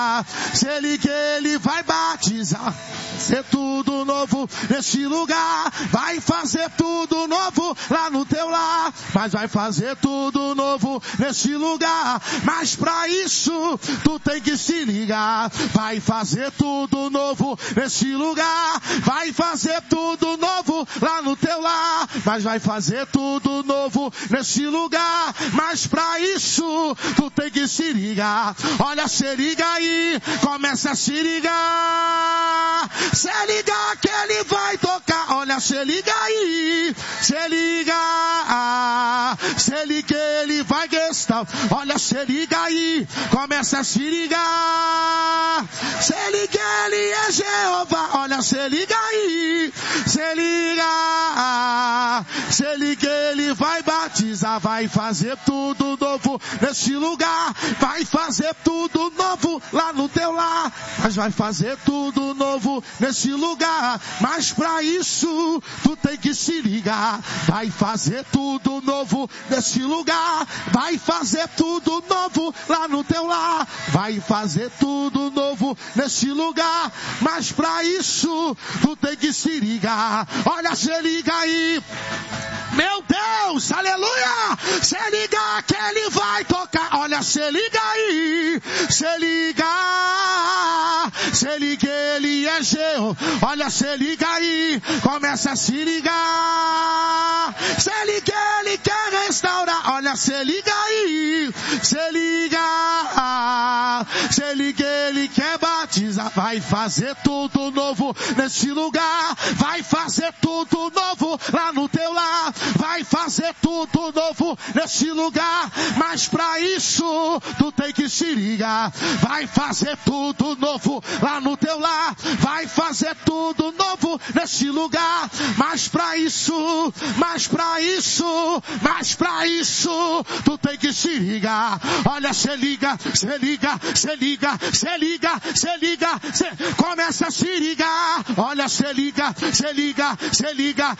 Se Ele quer, Ele vai batizar. Ser tudo novo neste lugar. Vai fazer tudo novo lá no teu lar. Mas vai fazer tudo novo neste lugar. Mas pra isso tu tem que se ligar. Vai fazer tudo novo neste lugar. Vai fazer tudo novo lá no teu lar. Mas vai fazer tudo novo neste lugar. Mas pra isso tu tem que se ligar. Olha, se liga aí, começa a se ligar. Se liga que Ele vai tocar. Olha, se liga aí, se liga. Se liga, Ele vai gestar. Olha, se liga aí, começa a se ligar. Se liga, Ele é Jeová. Olha, se liga aí, se liga. Se liga, Ele vai batizar. Vai fazer tudo novo neste lugar. Vai fazer tudo novo lá no teu lar. Mas vai fazer tudo novo nesse lugar. Mas pra isso tu tem que se ligar. Vai fazer tudo novo nesse lugar. Vai fazer tudo novo lá no teu lar. Vai fazer tudo novo nesse lugar. Mas pra isso tu tem que se ligar. Olha, se liga aí. Meu Deus, aleluia! Se liga que Ele vai tocar. Olha, se liga aí, se liga. Se liga, Ele é Jeová. Olha, se liga aí, começa a se ligar. Se liga, Ele quer restaurar. Olha, se liga aí, se liga. Se liga, Ele quer batizar. Vai fazer tudo novo nesse lugar. Vai fazer tudo novo lá no teu lar. Vai fazer tudo novo nesse lugar. Mas pra isso tu tem que se ligar. Vai fazer tudo novo lá no teu lar. Vai fazer tudo novo nesse lugar. Mas pra isso tu tem que se ligar. Olha, se liga, se liga, se liga, se liga, se liga, começa a se ligar. Olha, se liga, se liga, se liga,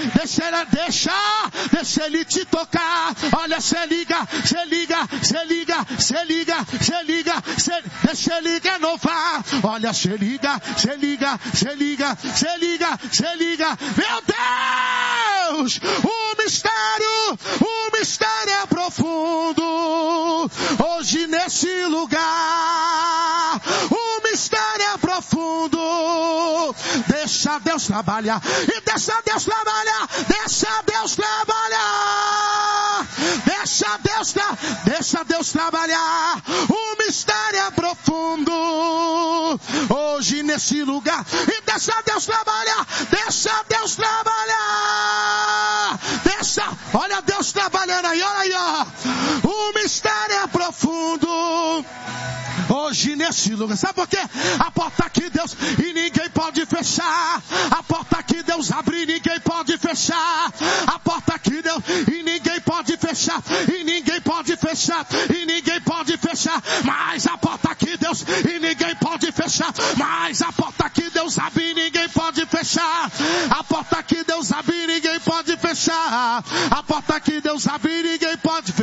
deixa Ele te tocar. Olha, se liga, se liga, se liga, se liga, se liga, deixa Ele renovar. Olha, se liga, se liga, se liga, se liga, se liga. Meu Deus, o mistério é profundo. Hoje nesse lugar, o mistério é profundo. Deixa Deus trabalhar. E deixa Deus trabalhar. Deixa Deus trabalhar. Deixa Deus trabalhar. O mistério é profundo. Hoje nesse lugar. E deixa Deus trabalhar. Deixa Deus trabalhar. Olha Deus trabalhando aí. Olha aí, ó. O mistério é profundo. Hoje nesse lugar. Sabe por quê? A porta que Deus e ninguém pode fechar. A porta que Deus abre e ninguém pode fechar. A porta que Deus e ninguém pode fechar. E ninguém pode fechar. E ninguém pode fechar. Mas a porta que Deus e ninguém pode fechar. Mas a porta que Deus abre e ninguém pode fechar. A porta que Deus abre e ninguém pode fechar. A porta que Deus abre e ninguém pode fechar.